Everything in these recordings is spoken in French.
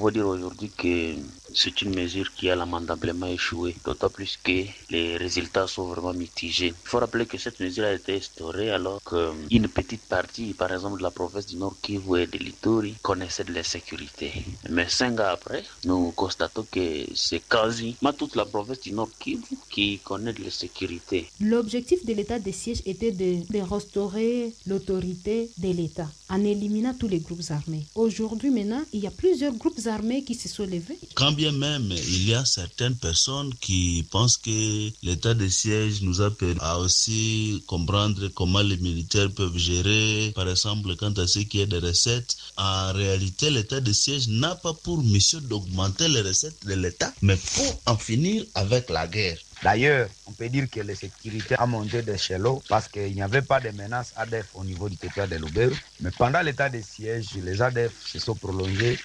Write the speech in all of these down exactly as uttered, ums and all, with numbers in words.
pouvons dire aujourd'hui que c'est une mesure qui a lamentablement échoué, d'autant plus que les résultats sont vraiment mitigés. Il faut rappeler que cette mesure a été instaurée alors qu'une petite partie, par exemple de la province du Nord Kivu et de l'Ituri, connaissait de l'insécurité. Mais cinq ans après, nous constatons que c'est quasiment toute la province du Nord Kivu qui connaît de l'insécurité. L'objectif de l'état de siège était de, de restaurer l'autorité de l'État en éliminant tous les groupes armés. Aujourd'hui, maintenant, il y a plusieurs groupes armés qui se sont levés. Quand bien même il y a certaines personnes qui pensent que l'état de siège nous a permis à aussi comprendre comment les militaires peuvent gérer, par exemple, quant à ce qui est des recettes. En réalité, l'état de siège n'a pas pour mission d'augmenter les recettes de l'État, mais pour en finir avec la guerre. D'ailleurs, on peut dire que la sécurité a monté d'échelon parce qu'il n'y avait pas de menaces A D F au niveau du territoire de Lubero. Mais pendant l'état de siège, les A D F se sont prolongés.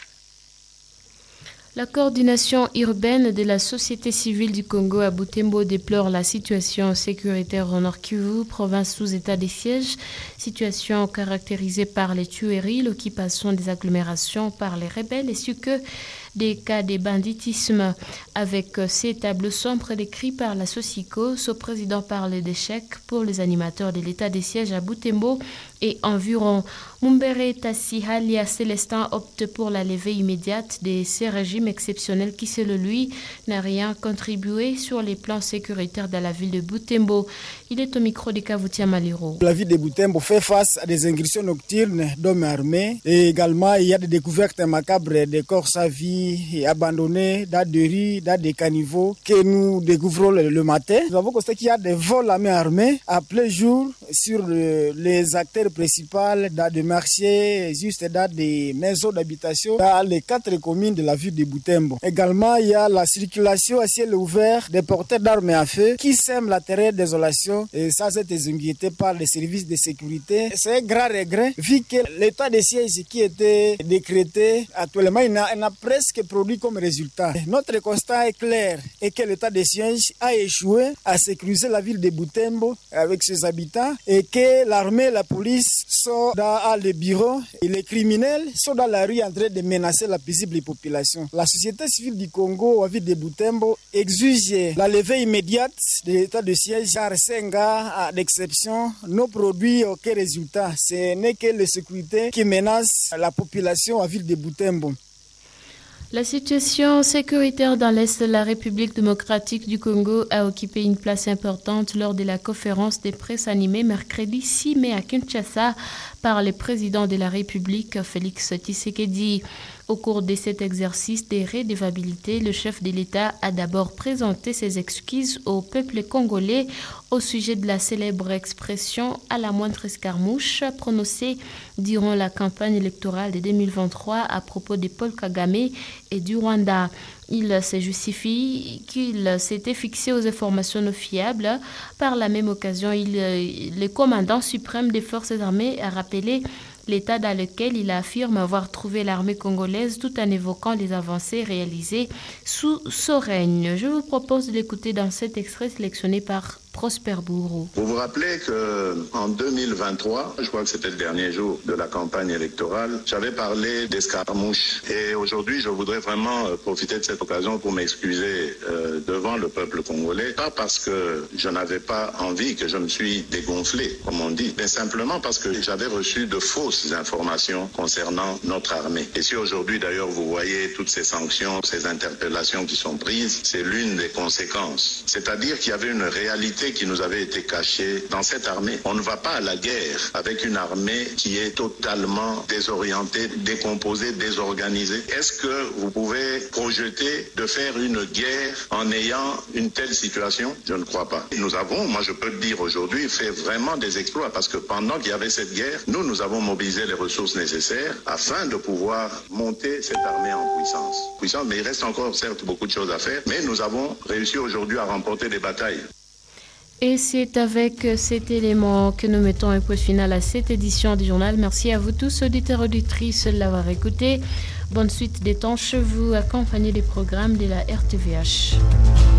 La coordination urbaine de la société civile du Congo à Butembo déplore la situation sécuritaire au Nord Kivu, province sous état de siège, situation caractérisée par les tueries, l'occupation des agglomérations par les rebelles ainsi que des cas de banditisme. Avec ces tableaux sombres décrits par la SOSICO, ce président parle d'échec pour les animateurs de l'état de siège à Butembo et environ. Mumbere Tassi Halia Célestin opte pour la levée immédiate de ces régimes exceptionnels qui, selon lui, n'a rien contribué sur les plans sécuritaires dans la ville de Butembo. Il est au micro de Kavutia Maliro. La ville de Butembo fait face à des incursions nocturnes d'hommes armés et également il y a des découvertes macabres de corps sans vie abandonnés dans des rues, dans des caniveaux que nous découvrons le, le matin. Nous avons constaté qu'il y a des vols à main armée à plein jour sur le, les acteurs principaux dans des marchés, juste dans des maisons d'habitation dans les quatre communes de la ville de Butembo. Également, il y a la circulation à ciel ouvert des porteurs d'armes à feu qui sèment la terreur désolation et ça c'est inquiété par les services de sécurité. C'est un grand regret vu que l'état de siège qui était décrété actuellement, il n'a, il n'a presque produit comme résultat. Notre constat est clair et que l'état de siège a échoué à sécuriser la ville de Butembo avec ses habitants et que l'armée et la police sont dans les bureaux et les criminels sont dans la rue en train de menacer la paisible population. La société civile du Congo, à ville de Butembo, exige la levée immédiate de l'état de siège car c'est un cas d'exception, nos produits aucun résultat. Ce n'est que la sécurité qui menace la population à ville de Butembo. La situation sécuritaire dans l'Est de la République démocratique du Congo a occupé une place importante lors de la conférence de presse animée mercredi six mai à Kinshasa par le président de la République, Félix Tshisekedi. Au cours de cet exercice de redevabilité, le chef de l'État a d'abord présenté ses excuses au peuple congolais au sujet de la célèbre expression « à la moindre escarmouche » prononcée durant la campagne électorale de deux mille vingt-trois à propos de Paul Kagame et du Rwanda. Il se justifie qu'il s'était fixé aux informations non fiables. Par la même occasion, il, le commandant suprême des forces armées a rappelé l'état dans lequel il affirme avoir trouvé l'armée congolaise tout en évoquant les avancées réalisées sous son règne. Je vous propose de l'écouter dans cet extrait sélectionné par Prosper Bourreau. Vous vous rappelez qu'en deux mille vingt-trois, je crois que c'était le dernier jour de la campagne électorale, j'avais parlé d'escarmouches. Et aujourd'hui, je voudrais vraiment profiter de cette occasion pour m'excuser euh, devant le peuple congolais. Pas parce que je n'avais pas envie, que je me suis dégonflé, comme on dit, mais simplement parce que j'avais reçu de fausses informations concernant notre armée. Et si aujourd'hui, d'ailleurs, vous voyez toutes ces sanctions, ces interpellations qui sont prises, c'est l'une des conséquences. C'est-à-dire qu'il y avait une réalité qui nous avait été cachée dans cette armée. On ne va pas à la guerre avec une armée qui est totalement désorientée, décomposée, désorganisée. Est-ce que vous pouvez projeter de faire une guerre en ayant une telle situation? Je ne crois pas. Nous avons, moi je peux le dire aujourd'hui, fait vraiment des exploits parce que pendant qu'il y avait cette guerre, nous, nous avons mobilisé les ressources nécessaires afin de pouvoir monter cette armée en puissance. Puissance, mais il reste encore certes beaucoup de choses à faire, mais nous avons réussi aujourd'hui à remporter des batailles. Et c'est avec cet élément que nous mettons un point final à cette édition du journal. Merci à vous tous, auditeurs et auditrices, de l'avoir écouté. Bonne suite des temps chez vous, accompagnez les programmes de la R T V H.